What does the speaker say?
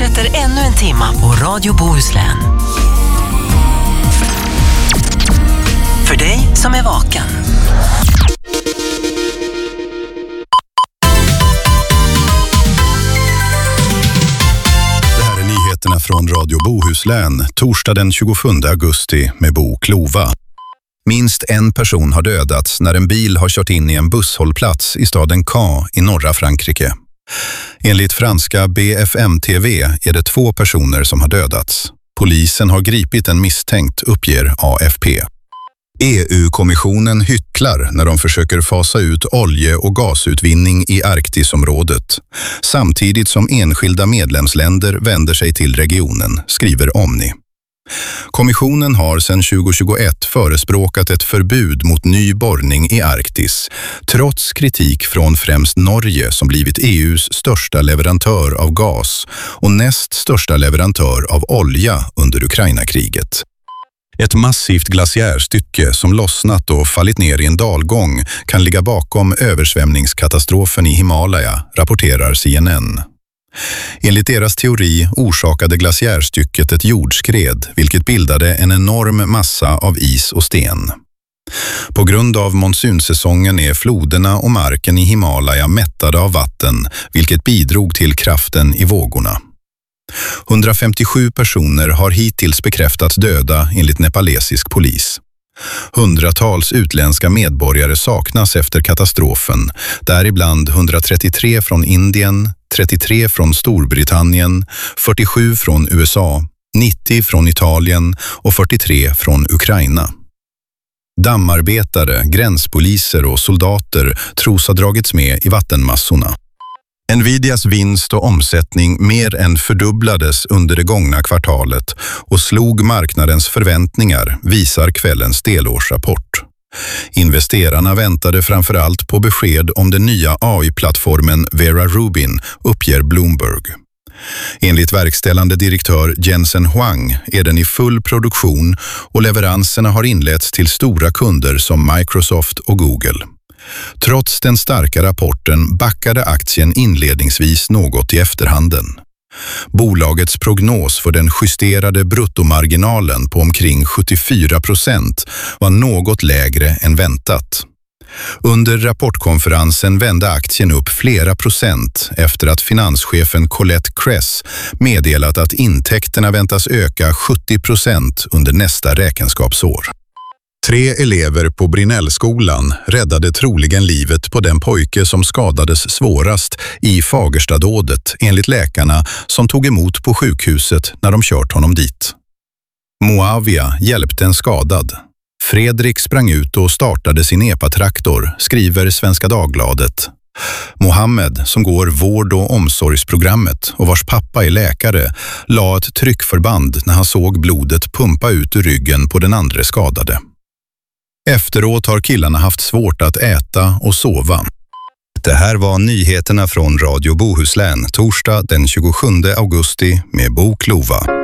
fortsätter ännu en timma på Radio Bohuslän. För dig som är vaken. Det här är nyheterna från Radio Bohuslän, torsdag den 27 augusti med Bo Klova. Minst en person har dödats när en bil har kört in i en busshållplats i staden Caen i norra Frankrike. Enligt franska BFM-TV är det 2 personer som har dödats. Polisen har gripit en misstänkt, uppger AFP. EU-kommissionen hycklar när de försöker fasa ut olje- och gasutvinning i Arktisområdet, samtidigt som enskilda medlemsländer vänder sig till regionen, skriver Omni. Kommissionen har sedan 2021 förespråkat ett förbud mot ny borrning i Arktis, trots kritik från främst Norge som blivit EUs största leverantör av gas och näst största leverantör av olja under Ukraina-kriget. Ett massivt glaciärstycke som lossnat och fallit ner i en dalgång kan ligga bakom översvämningskatastrofen i Himalaya, rapporterar CNN. Enligt deras teori orsakade glaciärstycket ett jordskred, vilket bildade en enorm massa av is och sten. På grund av monsunsäsongen är floderna och marken i Himalaya mättade av vatten, vilket bidrog till kraften i vågorna. 157 personer har hittills bekräftats döda enligt nepalesisk polis. Hundratals utländska medborgare saknas efter katastrofen, däribland 133 från Indien, 33 från Storbritannien, 47 från USA, 90 från Italien och 43 från Ukraina. Dammarbetare, gränspoliser och soldater tros ha dragits med i vattenmassorna. Nvidias vinst och omsättning mer än fördubblades under det gångna kvartalet och slog marknadens förväntningar, visar kvällens delårsrapport. Investerarna väntade framförallt på besked om den nya AI-plattformen Vera Rubin, uppger Bloomberg. Enligt verkställande direktör Jensen Huang är den i full produktion och leveranserna har inletts till stora kunder som Microsoft och Google. Trots den starka rapporten backade aktien inledningsvis något i efterhanden. Bolagets prognos för den justerade bruttomarginalen på omkring 74% var något lägre än väntat. Under rapportkonferensen vände aktien upp flera procent efter att finanschefen Colette Kress meddelat att intäkterna väntas öka 70% under nästa räkenskapsår. 3 elever på Brinnellskolan räddade troligen livet på den pojke som skadades svårast i Fagerstadådet, enligt läkarna som tog emot på sjukhuset när de kört honom dit. Moavia hjälpte en skadad. Fredrik sprang ut och startade sin epatraktor, skriver Svenska Dagbladet. Mohammed, som går vård- och omsorgsprogrammet och vars pappa är läkare, la ett tryckförband när han såg blodet pumpa ut ur ryggen på den andra skadade. Efteråt har killarna haft svårt att äta och sova. Det här var nyheterna från Radio Bohuslän, torsdag den 27 augusti med Bo Klova.